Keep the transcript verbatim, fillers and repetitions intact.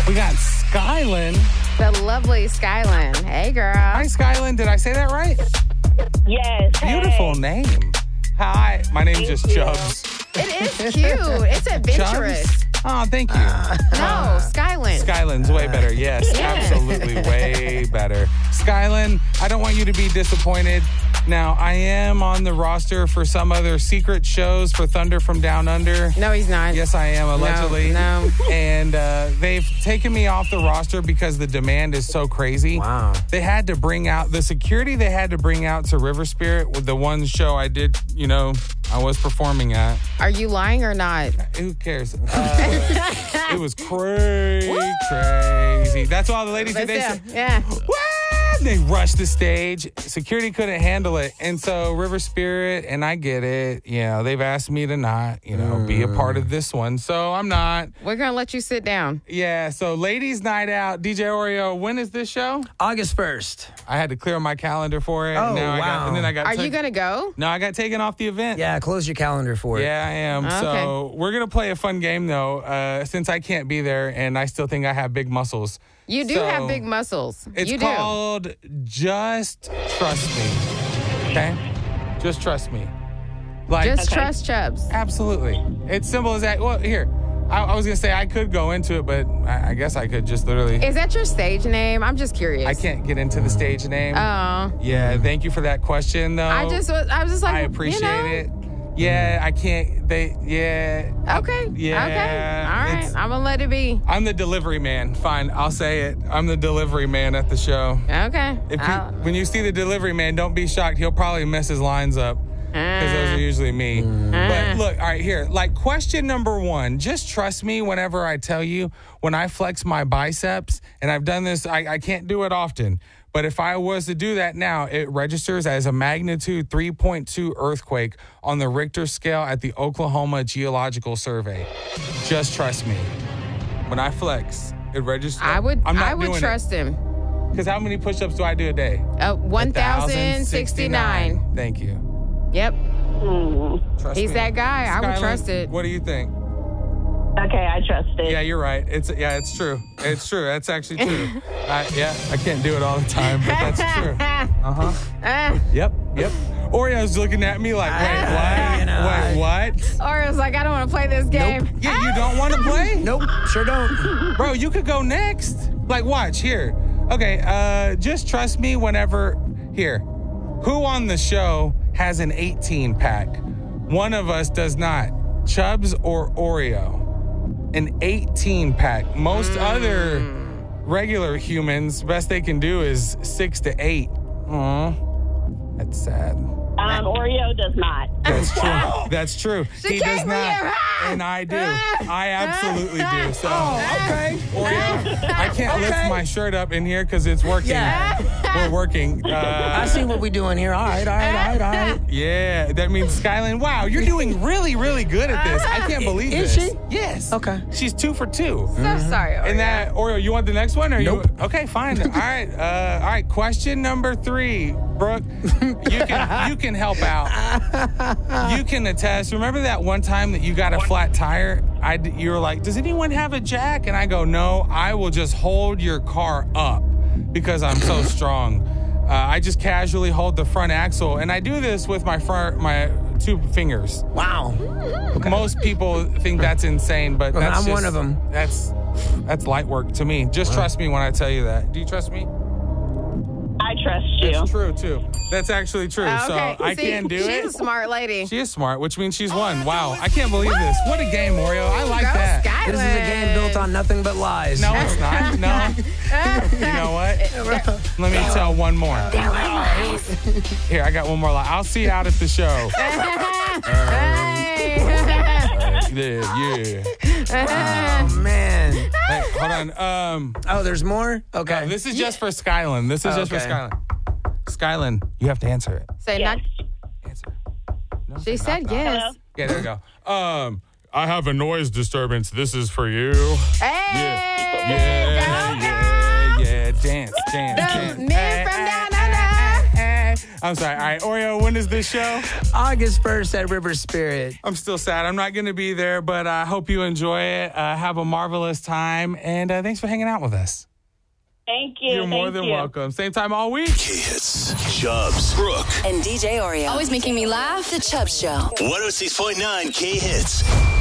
We got Skylin. The lovely Skylin. Hey, girl. Hi, Skylin. Did I say that right? Yes. Beautiful Hey. name. Hi, my name's Thank just you. Chubbs. It is cute. It's adventurous. Chubbs? Oh, thank you. No, Skylin. Skylin's way better. Yes, absolutely way better. Skylin, I don't want you to be disappointed. Now, I am on the roster for some other secret shows for Thunder from Down Under. No, he's not. Yes, I am, allegedly. No, no. And uh, they've taken me off the roster because the demand is so crazy. Wow. They had to bring out the security they had to bring out to River Spirit with the one show I did, you know, I was performing at. Are you lying or not? Who cares? Uh, it was crazy, crazy. That's all the ladies did. They said, Yeah. "What?" They rushed the stage. Security couldn't handle it. And so River Spirit, and I get it, you know, they've asked me to not, you know, be a part of this one. So I'm not. We're going to let you sit down. Yeah, so ladies' night out. D J Oreo, when is this show? August first. I had to clear my calendar for it. Oh, now I got, wow. and then I got Are took- you going to go? No, I got taken off the event. Yeah, close your calendar for it. Yeah, I am. Okay. So we're going to play a fun game, though, uh, since I can't be there, and I still think I have big muscles. You do So, have big muscles. It's you called Just Trust Me. Okay? Just trust me. Like, do. Just Okay. trust Chubbs. absolutely. It's simple as that. Well, here. I, I was going to say I could go into it, but I, I guess I could just literally. Is that your stage name? I'm just curious. I can't get into the stage name. Oh. Yeah, thank you for that question, though. I just was, I was just like, I appreciate you know. it. Yeah, I can't. They, yeah. Okay. Yeah. Okay. All right. it's- I'm going to let it be. I'm the delivery man. Fine, I'll say it. I'm the delivery man at the show. Okay. If you, I'll- when you see the delivery man, don't be shocked. He'll probably mess his lines up because those are usually me. But look, all right, here. Like question number one, just trust me whenever I tell you when I flex my biceps, and I've done this, I, I can't do it often. But if I was to do that now, it registers as a magnitude three point two earthquake on the Richter scale at the Oklahoma Geological Survey. Just trust me. When I flex, it registers. I would I'm not I would doing trust him. Because how many push-ups do I do a day? Uh, one thousand sixty-nine. Thank you. Yep. Mm. Trust He's me. that guy. I would Skylin, trust it. What do you think? Okay, I trust it. Yeah, you're right. It's yeah, it's true. It's true. That's actually true. I, yeah, I can't do it all the time, but that's true. Uh huh. Ah. Yep. Yep. Oreo's looking at me like, wait, I- what? you know, I- wait, what? Orio's like, I don't want to play this game. Yeah, you don't want to play? Nope, sure don't. Bro, you could go next. Like, watch here. Okay, uh, just trust me whenever. Here, who on the show has an eighteen pack? One of us does not. Chubbs or Oreo? An eighteen pack. Most Mm. other regular humans, best they can do is six to eight. Aw, that's sad. Um, Oreo does not. That's true. That's true. She He came does for not, you. and I do. I absolutely do. So, Okay. Oreo, I can't lift Okay. my shirt up in here because it's working. Yeah. We're working. I Uh, see what we doing here. All right, all right, all right, all right. yeah, that means Skylin. Wow, you're doing really, really good at this. I can't believe Is this. she? Yes. Okay. She's two for two. So sorry, Oreo. And that Oreo, you want the next one or Nope. you? Okay, fine. All right. Uh, all right. Question number three, Brooke. You can you can help out. You can attest. Remember that one time that you got a flat tire? I d- you were like, does anyone have a jack? And I go, no. I will just hold your car up because I'm so strong. Uh, I just casually hold the front axle, and I do this with my front my two fingers. Wow. Most people think that's insane, but Well, that's I'm just, one of 'em. That's that's light work to me. Just trust me when I tell you that. Do you trust me? I trust you. It's true too. That's actually true. Oh, okay. So I See, can do she's it. a smart lady. She is smart, which means she's won. Wow, I can't believe this. What a game, Oreo. I like Go that. Skylin. This is a game built on nothing but lies. No, it's not. No. You know what? Let me tell one more. Here, I got one more lie. I'll see you out at the show. Hey. Yeah, yeah. Oh, man. Hey, hold on. Um, Oh, there's more? Okay. no, this is just for Skylin. This is Oh, just okay. for Skylin. Skylin, you have to answer it. Say Yes. not. Answer. No, She say said knock, knock. yes. Hello? Yeah, there you go. Um, I have a noise disturbance. This is for you. Hey. Yeah, Go, yeah, yeah. Dance, dance, The dance. men from down under. under. I'm sorry. All right, Oreo, when is this show? August first at River Spirit. I'm still sad. I'm not going to be there, but I hope you enjoy it. Uh, have a marvelous time, and uh, thanks for hanging out with us. Thank you. You're more Thank than you. welcome. Same time all week. K-Hits, Chubbs, Brooke, And D J Oreo. Always making me laugh. The Chubbs Show. one oh six point nine K-Hits.